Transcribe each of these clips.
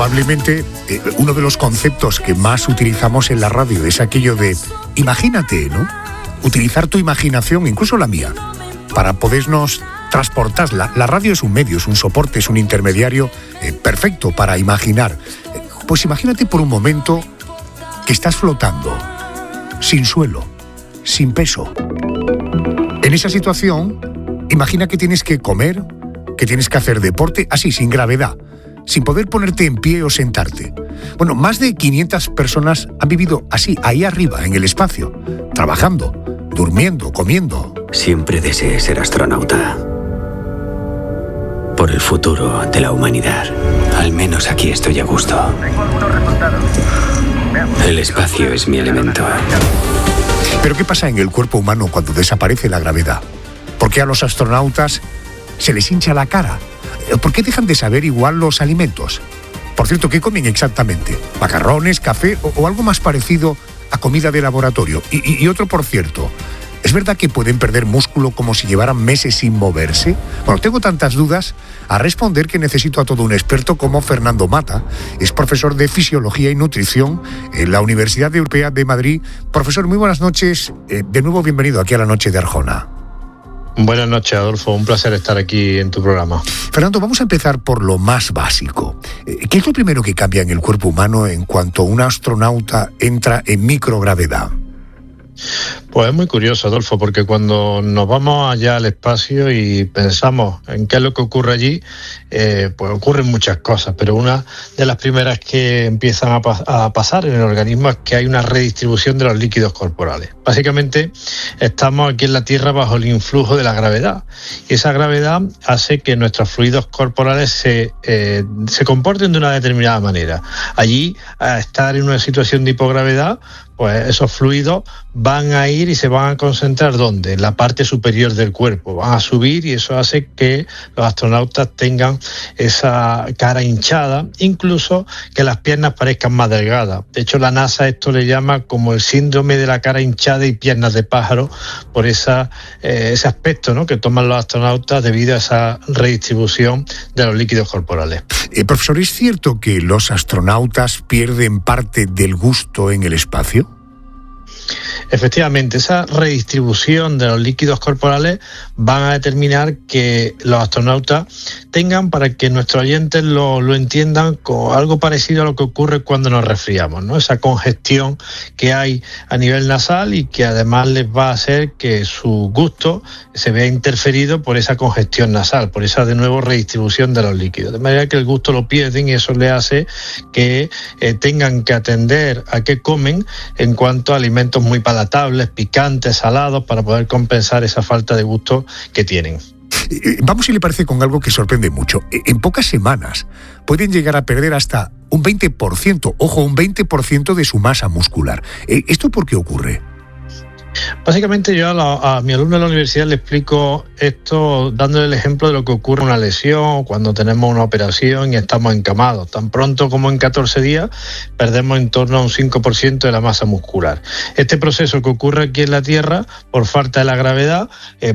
Probablemente uno de los conceptos que más utilizamos en la radio es aquello de imagínate, ¿no? Utilizar tu imaginación, incluso la mía, para podernos transportar. La radio es un medio, es un soporte, es un intermediario perfecto para imaginar. Pues imagínate por un momento que estás flotando, sin suelo, sin peso. En esa situación, imagina que tienes que comer, que tienes que hacer deporte, así, sin gravedad, sin poder ponerte en pie o sentarte. Bueno, más de 500 personas han vivido así, ahí arriba, en el espacio, trabajando, durmiendo, comiendo. Siempre deseé ser astronauta. Por el futuro de la humanidad. Al menos aquí estoy a gusto. El espacio es mi elemento. Pero ¿qué pasa en el cuerpo humano cuando desaparece la gravedad? ¿Por qué a los astronautas se les hincha la cara? ¿Por qué dejan de saber igual los alimentos? Por cierto, ¿qué comen exactamente? ¿Macarrones, café o algo más parecido a comida de laboratorio? Y otro, por cierto, ¿es verdad que pueden perder músculo como si llevaran meses sin moverse? Bueno, tengo tantas dudas a responder que necesito a todo un experto como Fernando Mata. Es profesor de Fisiología y Nutrición en la Universidad Europea de Madrid. Profesor, muy buenas noches. De nuevo, bienvenido aquí a La Noche de Arjona. Buenas noches, Adolfo. Un placer estar aquí en tu programa. Fernando, vamos a empezar por lo más básico. ¿Qué es lo primero que cambia en el cuerpo humano en cuanto un astronauta entra en microgravedad? Pues es muy curioso, Adolfo, porque cuando nos vamos allá al espacio y pensamos en qué es lo que ocurre allí, pues ocurren muchas cosas, pero una de las primeras que empiezan a pasar en el organismo es que hay una redistribución de los líquidos corporales. Básicamente estamos aquí en la Tierra bajo el influjo de la gravedad, y esa gravedad hace que nuestros fluidos corporales se comporten de una determinada manera. Allí, a estar en una situación de hipogravedad, pues esos fluidos van a ir y se van a concentrar ¿dónde? En la parte superior del cuerpo, van a subir, y eso hace que los astronautas tengan esa cara hinchada, incluso que las piernas parezcan más delgadas. De hecho, la NASA esto le llama como el síndrome de la cara hinchada y piernas de pájaro, por ese aspecto, ¿no?, que toman los astronautas debido a esa redistribución de los líquidos corporales. Profesor, ¿es cierto que los astronautas pierden parte del gusto en el espacio? Efectivamente, esa redistribución de los líquidos corporales van a determinar que los astronautas tengan, para que nuestros oyentes lo entiendan, con algo parecido a lo que ocurre cuando nos resfriamos, ¿no? Esa congestión que hay a nivel nasal y que además les va a hacer que su gusto se vea interferido por esa congestión nasal, por esa de nuevo redistribución de los líquidos. De manera que el gusto lo pierden, y eso le hace que tengan que atender a qué comen en cuanto a alimentos muy palatables, picantes, salados, para poder compensar esa falta de gusto que tienen. Vamos, si le parece, con algo que sorprende mucho. En pocas semanas pueden llegar a perder hasta un 20%, ojo, un 20% de su masa muscular. ¿Esto por qué ocurre? Básicamente yo a mi alumno de la universidad le explico esto dándole el ejemplo de lo que ocurre en una lesión, cuando tenemos una operación y estamos encamados. Tan pronto como en 14 días perdemos en torno a un 5% de la masa muscular. Este proceso que ocurre aquí en la Tierra, por falta de la gravedad,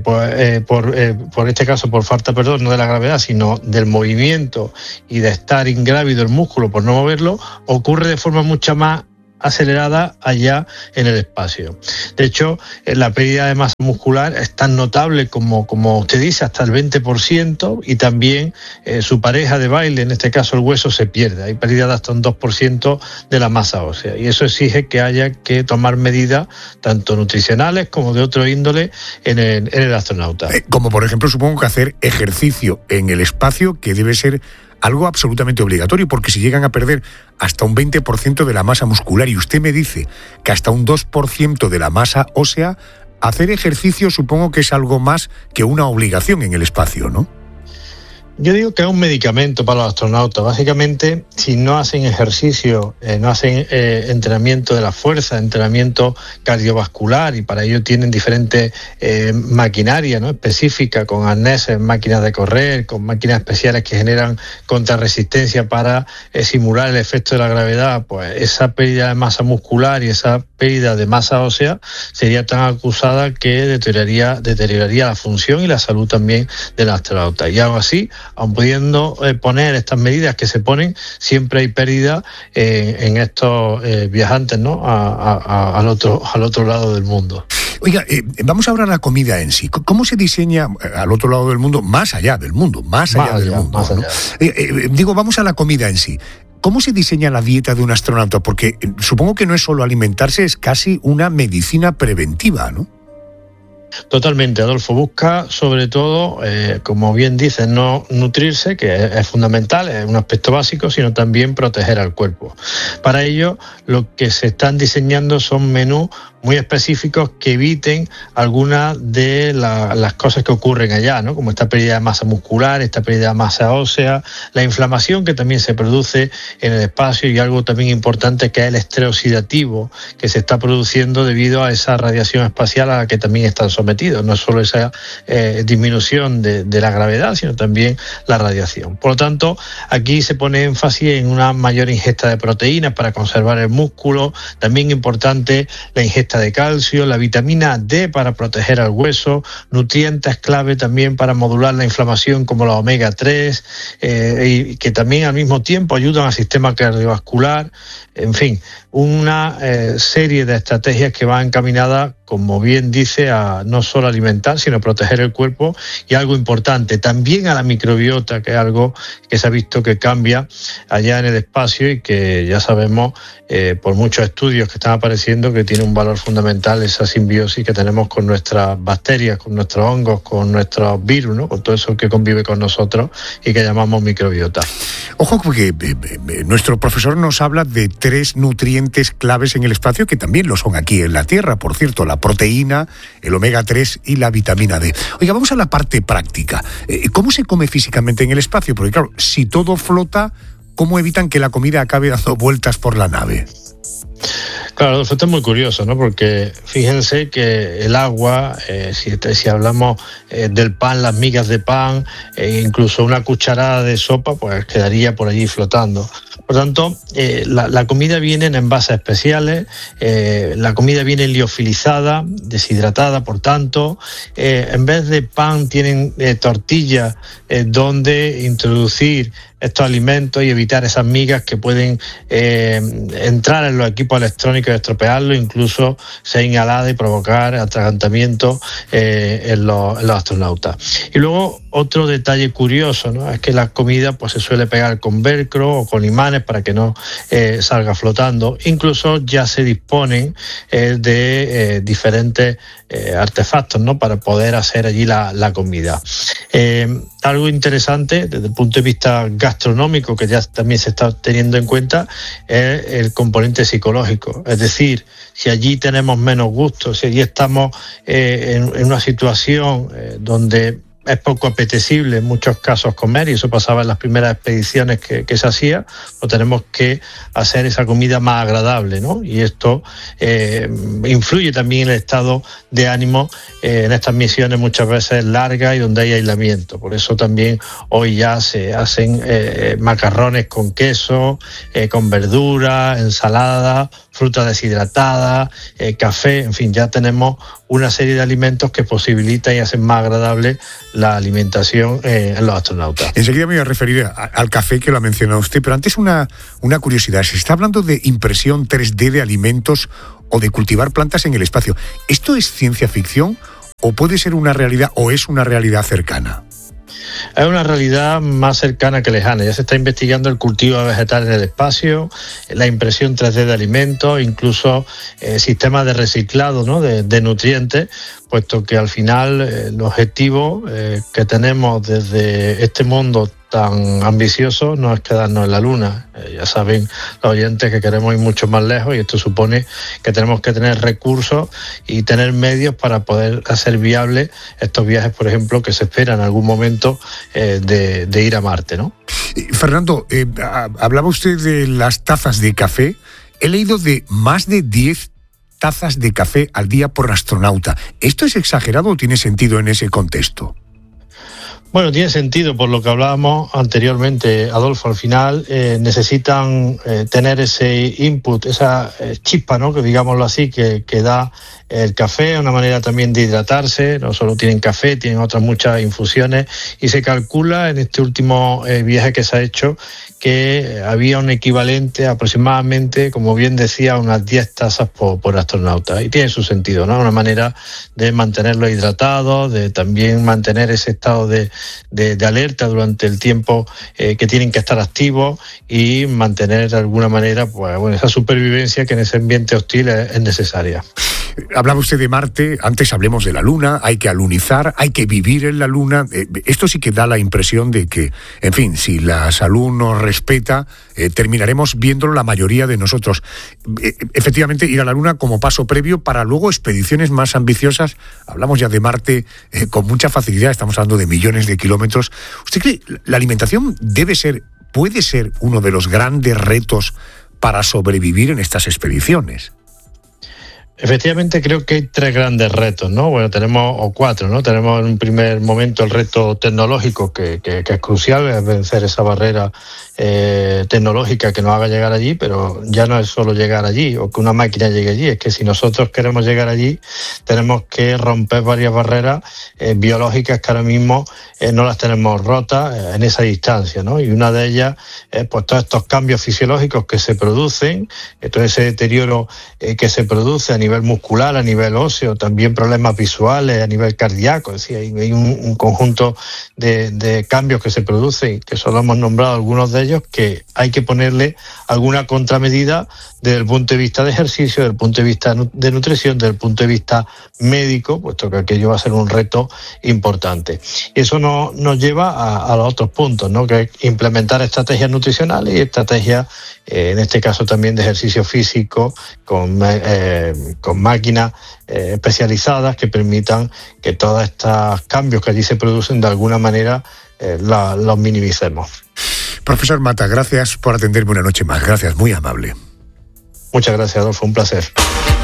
por este caso por falta, no de la gravedad, sino del movimiento y de estar ingrávido el músculo por no moverlo, ocurre de forma mucho más acelerada allá en el espacio. De hecho, la pérdida de masa muscular es tan notable como usted dice, hasta el 20%, y también su pareja de baile, en este caso el hueso, se pierde. Hay pérdida de hasta un 2% de la masa ósea, y eso exige que haya que tomar medidas tanto nutricionales como de otro índole en el astronauta. Como por ejemplo, supongo que hacer ejercicio en el espacio, que debe ser algo absolutamente obligatorio, porque si llegan a perder hasta un 20% de la masa muscular y usted me dice que hasta un 2% de la masa ósea, hacer ejercicio supongo que es algo más que una obligación en el espacio, ¿no? Yo digo que es un medicamento para los astronautas. Básicamente, si no hacen ejercicio, no hacen entrenamiento de la fuerza, entrenamiento cardiovascular, y para ello tienen diferentes maquinaria, ¿no?, específica, con arneses, máquinas de correr, con máquinas especiales que generan contrarresistencia para simular el efecto de la gravedad, pues esa pérdida de masa muscular y esa pérdida de masa ósea sería tan acusada que deterioraría la función y la salud también del astronauta. Y aún así, aun pudiendo poner estas medidas que se ponen, siempre hay pérdida en estos viajantes, ¿no? al otro lado del mundo. Oiga, vamos ahora a la comida en sí. ¿Cómo se diseña al otro lado del mundo, más allá del mundo, más allá del mundo? Más allá. ¿No? Vamos a la comida en sí. ¿Cómo se diseña la dieta de un astronauta? Porque supongo que no es solo alimentarse, es casi una medicina preventiva, ¿no? Totalmente, Adolfo. Busca, sobre todo, como bien dices, no nutrirse, que es fundamental, es un aspecto básico, sino también proteger al cuerpo. Para ello, lo que se están diseñando son menús muy específicos que eviten algunas de las cosas que ocurren allá, ¿no? Como esta pérdida de masa muscular, esta pérdida de masa ósea, la inflamación que también se produce en el espacio y algo también importante que es el estrés oxidativo que se está produciendo debido a esa radiación espacial a la que también están sometidos. No solo esa disminución de la gravedad, sino también la radiación. Por lo tanto, aquí se pone énfasis en una mayor ingesta de proteínas para conservar el músculo, también importante la ingesta de calcio, la vitamina D para proteger al hueso, nutrientes clave también para modular la inflamación como la omega 3, y que también al mismo tiempo ayudan al sistema cardiovascular. En fin, una serie de estrategias que van encaminadas, como bien dice, a no solo alimentar, sino proteger el cuerpo y algo importante, también a la microbiota, que es algo que se ha visto que cambia allá en el espacio y que ya sabemos por muchos estudios que están apareciendo que tiene un valor fundamental esa simbiosis que tenemos con nuestras bacterias, con nuestros hongos, con nuestros virus, ¿no? Con todo eso que convive con nosotros y que llamamos microbiota. Ojo, porque nuestro profesor nos habla de 3 nutrientes claves en el espacio que también lo son aquí en la Tierra, por cierto, la proteína, el omega 3 y la vitamina D. Oiga, vamos a la parte práctica. ¿Cómo se come físicamente en el espacio? Porque claro, si todo flota, ¿cómo evitan que la comida acabe dando vueltas por la nave? Claro, esto es muy curioso, ¿no? Porque fíjense que el agua, si hablamos del pan, las migas de pan, incluso una cucharada de sopa, pues quedaría por allí flotando. Por tanto, la comida viene en envases especiales, la comida viene liofilizada, deshidratada, por tanto, en vez de pan tienen tortillas donde introducir estos alimentos y evitar esas migas que pueden entrar en los equipos electrónicos y estropearlos, incluso ser inhaladas y provocar atragantamiento en los astronautas. Y luego otro detalle curioso, ¿no? Es que la comida pues se suele pegar con velcro o con imanes para que no salga flotando. Incluso ya se disponen de diferentes artefactos, ¿no? Para poder hacer allí la comida. Algo interesante desde el punto de vista gastronómico que ya también se está teniendo en cuenta es el componente psicológico. Es decir, si allí tenemos menos gusto, si allí estamos en una situación donde es poco apetecible en muchos casos comer, y eso pasaba en las primeras expediciones que se hacía, pues tenemos que hacer esa comida más agradable, ¿no? Y esto influye también en el estado de ánimo en estas misiones muchas veces largas y donde hay aislamiento. Por eso también hoy ya se hacen macarrones con queso, con verdura, ensalada, fruta deshidratada, café, en fin, ya tenemos una serie de alimentos que posibilitan y hacen más agradable la alimentación en los astronautas. Enseguida me voy a referir al café que lo ha mencionado usted, pero antes una curiosidad. Se está hablando de impresión 3D de alimentos o de cultivar plantas en el espacio. ¿Esto es ciencia ficción o puede ser una realidad o es una realidad cercana? Es una realidad más cercana que lejana. Ya se está investigando el cultivo de vegetales en el espacio, la impresión 3D de alimentos, incluso sistemas de reciclado, ¿no? de nutrientes, puesto que al final el objetivo que tenemos desde este mundo tan ambicioso no es quedarnos en la Luna. Ya saben los oyentes que queremos ir mucho más lejos y esto supone que tenemos que tener recursos y tener medios para poder hacer viables estos viajes, por ejemplo, que se espera en algún momento de ir a Marte, ¿no? Fernando, hablaba usted de las tazas de café. He leído de más de 10 tazas de café al día por astronauta. ¿Esto es exagerado o tiene sentido en ese contexto? Bueno, tiene sentido por lo que hablábamos anteriormente, Adolfo. Al final necesitan tener ese input, esa chispa, ¿no? Que digámoslo así, que da el café, una manera también de hidratarse. No solo tienen café, tienen otras muchas infusiones, y se calcula en este último viaje que se ha hecho que había un equivalente aproximadamente, como bien decía, unas 10 tazas por astronauta, y tiene su sentido, ¿no? Una manera de mantenerlo hidratado, de también mantener ese estado de alerta durante el tiempo que tienen que estar activos, y mantener de alguna manera pues, bueno, esa supervivencia que en ese ambiente hostil es necesaria. Hablaba usted de Marte, antes hablemos de la Luna, hay que alunizar, hay que vivir en la Luna. Esto sí que da la impresión de que, en fin, si la salud nos respeta, terminaremos viéndolo la mayoría de nosotros. Efectivamente, ir a la Luna como paso previo para luego expediciones más ambiciosas. Hablamos ya de Marte con mucha facilidad, estamos hablando de millones de kilómetros. ¿Usted cree que la alimentación puede ser uno de los grandes retos para sobrevivir en estas expediciones? Efectivamente, creo que hay 3 grandes retos, ¿no? Bueno, o 4, ¿no? Tenemos en un primer momento el reto tecnológico, que es crucial, es vencer esa barrera tecnológica que nos haga llegar allí, pero ya no es solo llegar allí o que una máquina llegue allí, es que si nosotros queremos llegar allí, tenemos que romper varias barreras biológicas que ahora mismo no las tenemos rotas en esa distancia, ¿no? Y una de ellas es pues todos estos cambios fisiológicos que se producen, todo ese deterioro que se produce a nivel muscular, a nivel óseo, también problemas visuales, a nivel cardíaco. Es decir, hay un conjunto de cambios que se producen, que solo hemos nombrado algunos de ellos, que hay que ponerle alguna contramedida desde el punto de vista de ejercicio, desde el punto de vista de nutrición, desde el punto de vista médico, puesto que aquello va a ser un reto importante. Y eso nos lleva a los otros puntos, ¿no? Que es implementar estrategias nutricionales y estrategias, en este caso también de ejercicio físico, con máquinas especializadas que permitan que todos estos cambios que allí se producen de alguna manera los minimicemos. Profesor Mata, gracias por atenderme una noche más. Gracias, muy amable. Muchas gracias, Adolfo, un placer.